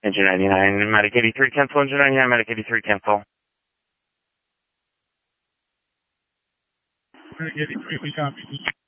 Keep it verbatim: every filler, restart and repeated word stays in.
Engine ninety-nine, Medic eighty-three, cancel. Engine ninety-nine, Medic eighty-three, cancel. Medic eighty-three, we copy.